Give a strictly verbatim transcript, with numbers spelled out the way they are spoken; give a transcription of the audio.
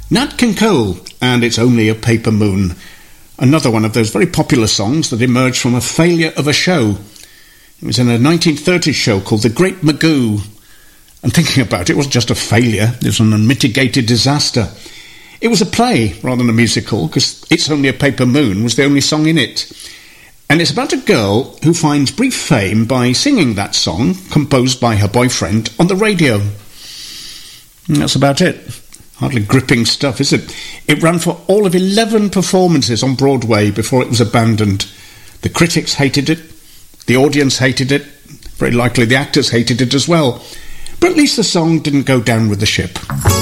Nat King Cole and It's Only a Paper Moon. Another one of those very popular songs that emerged from a failure of a show. It was in a nineteen thirties show called The Great Magoo. And thinking about it, it wasn't just a failure, it was an unmitigated disaster. It was a play rather than a musical, because It's Only a Paper Moon was the only song in it. And it's about a girl who finds brief fame by singing that song, composed by her boyfriend, on the radio. And that's about it. Hardly gripping stuff, is it? It ran for all of eleven performances on Broadway before it was abandoned. The critics hated it. The audience hated it. Very likely the actors hated it as well. But at least the song didn't go down with the ship.